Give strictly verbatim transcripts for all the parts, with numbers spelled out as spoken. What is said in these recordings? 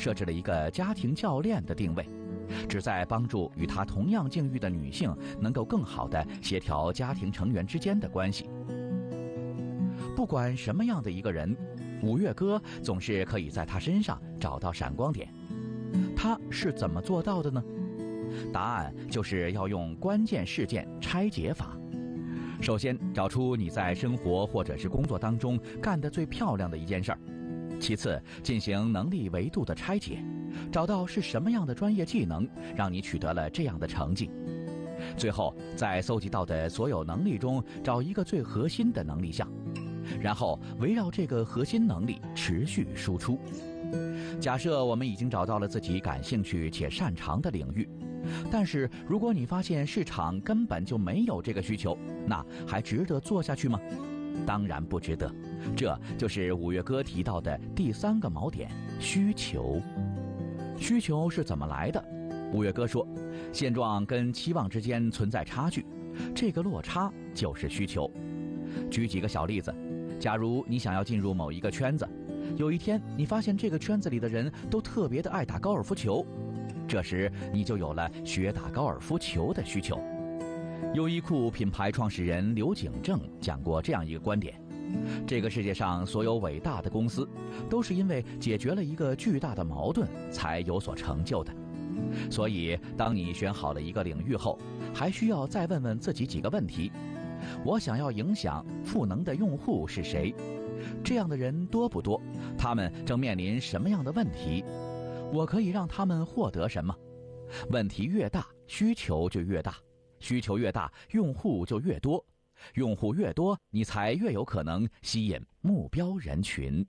设置了一个家庭教练的定位，旨在帮助与他同样境遇的女性能够更好地协调家庭成员之间的关系。不管什么样的一个人，五岳哥总是可以在他身上找到闪光点。他是怎么做到的呢？答案就是要用关键事件拆解法。首先找出你在生活或者是工作当中干得最漂亮的一件事儿，其次进行能力维度的拆解，找到是什么样的专业技能让你取得了这样的成绩，最后在搜集到的所有能力中找一个最核心的能力项，然后围绕这个核心能力持续输出。假设我们已经找到了自己感兴趣且擅长的领域，但是如果你发现市场根本就没有这个需求，那还值得做下去吗？当然不值得。这就是五岳哥提到的第三个锚点：需求。需求是怎么来的？五岳哥说，现状跟期望之间存在差距，这个落差就是需求。举几个小例子，假如你想要进入某一个圈子，有一天你发现这个圈子里的人都特别的爱打高尔夫球，这时你就有了学打高尔夫球的需求。优衣库品牌创始人刘景正讲过这样一个观点：这个世界上所有伟大的公司都是因为解决了一个巨大的矛盾才有所成就的。所以当你选好了一个领域后，还需要再问问自己几个问题：我想要影响赋能的用户是谁？这样的人多不多？他们正面临什么样的问题？我可以让他们获得什么？问题越大，需求就越大，需求越大，用户就越多，用户越多，你才越有可能吸引目标人群。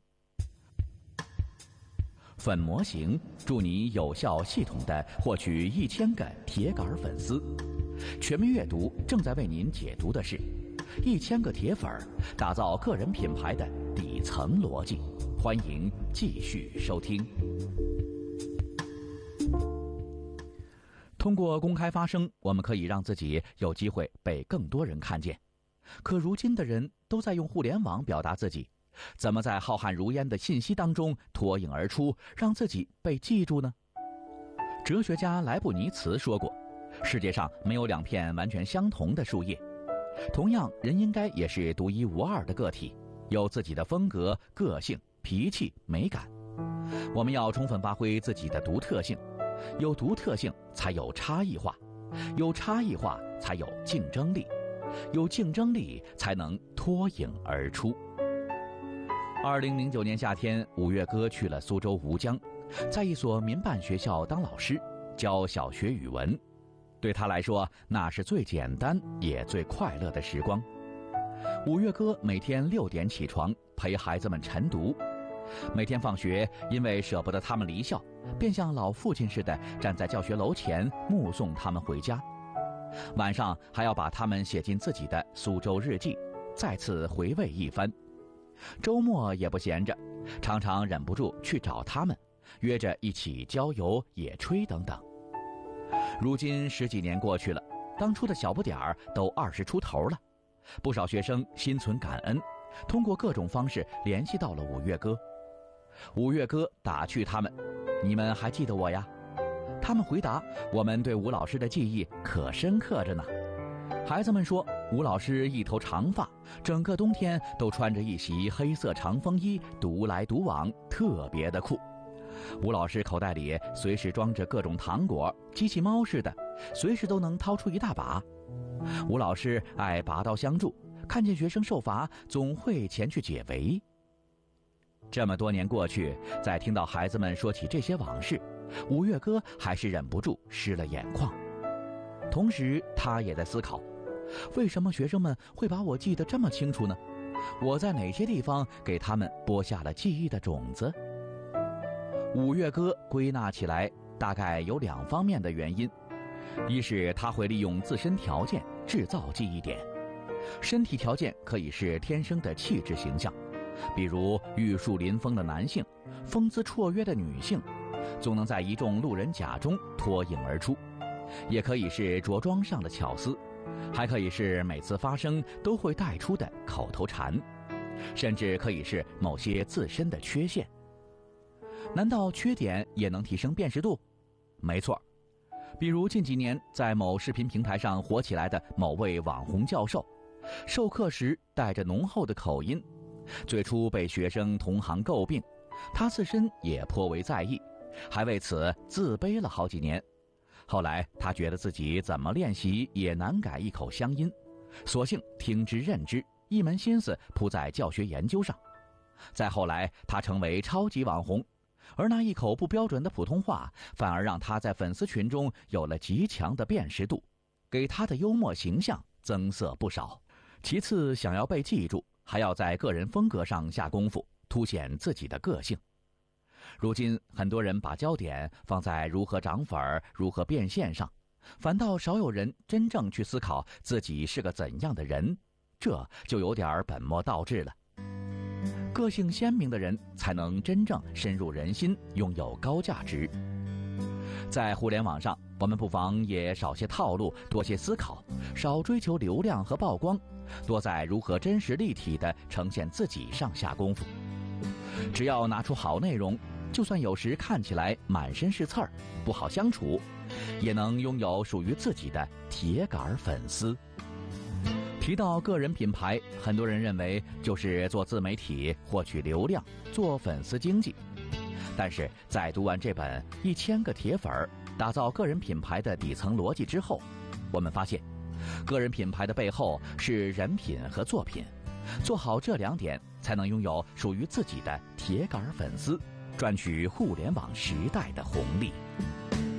粉模型助你有效系统地获取一千个铁杆粉丝。全民阅读正在为您解读的是一千个铁粉打造个人品牌的底层逻辑。欢迎继续收听。通过公开发声，我们可以让自己有机会被更多人看见。可如今的人都在用互联网表达自己，怎么在浩瀚如烟的信息当中脱颖而出，让自己被记住呢？哲学家莱布尼茨说过，世界上没有两片完全相同的树叶，同样人应该也是独一无二的个体，有自己的风格、个性、脾气、美感。我们要充分发挥自己的独特性，有独特性才有差异化，有差异化才有竞争力，有竞争力才能脱颖而出。二零零九年夏天，五岳哥去了苏州吴江，在一所民办学校当老师，教小学语文。对他来说，那是最简单也最快乐的时光。五岳哥每天六点起床，陪孩子们晨读。每天放学，因为舍不得他们离校，便像老父亲似的站在教学楼前目送他们回家。晚上还要把他们写进自己的苏州日记，再次回味一番。周末也不闲着，常常忍不住去找他们，约着一起郊游、野炊等等。如今十几年过去了，当初的小不点儿都二十出头了，不少学生心存感恩，通过各种方式联系到了五岳哥。五岳哥打趣他们：“你们还记得我呀？”他们回答：“我们对吴老师的记忆可深刻着呢。”孩子们说，吴老师一头长发，整个冬天都穿着一袭黑色长风衣，独来独往，特别的酷。吴老师口袋里随时装着各种糖果，机器猫似的，随时都能掏出一大把。吴老师爱拔刀相助，看见学生受罚，总会前去解围。这么多年过去，在听到孩子们说起这些往事，五岳哥还是忍不住湿了眼眶。同时他也在思考，为什么学生们会把我记得这么清楚呢？我在哪些地方给他们播下了记忆的种子？五岳哥归纳起来大概有两方面的原因。一是他会利用自身条件制造记忆点，身体条件可以是天生的气质形象，比如玉树临风的男性，风姿绰约的女性，总能在一众路人甲中脱颖而出；也可以是着装上的巧思，还可以是每次发声都会带出的口头禅，甚至可以是某些自身的缺陷。 难道缺点也能提升辨识度？没错，比如近几年在某视频平台上火起来的某位网红教授，授课时带着浓厚的口音，最初被学生同行诟病，他自身也颇为在意，还为此自卑了好几年。后来他觉得自己怎么练习也难改一口乡音，索性听之任之，一门心思扑在教学研究上。再后来他成为超级网红，而那一口不标准的普通话反而让他在粉丝群中有了极强的辨识度，给他的幽默形象增色不少。其次，想要被记住，还要在个人风格上下功夫，凸显自己的个性。如今很多人把焦点放在如何涨粉儿、如何变现上，反倒少有人真正去思考自己是个怎样的人，这就有点本末倒置了。个性鲜明的人才能真正深入人心，拥有高价值。在互联网上，我们不妨也少些套路，多些思考，少追求流量和曝光，多在如何真实立体地呈现自己上下功夫。只要拿出好内容，就算有时看起来满身是刺儿，不好相处，也能拥有属于自己的铁杆粉丝。提到个人品牌，很多人认为就是做自媒体获取流量，做粉丝经济。但是在读完这本一千个铁粉儿打造个人品牌的底层逻辑之后，我们发现个人品牌的背后是人品和作品，做好这两点才能拥有属于自己的铁杆粉丝，赚取互联网时代的红利。